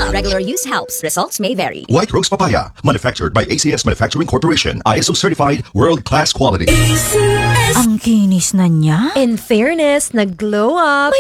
Regular use helps. Results may vary. White Rose Papaya, manufactured by ACS Manufacturing Corporation, ISO certified, world-class quality. Ang kinis na niya. In fairness, nag-glow up.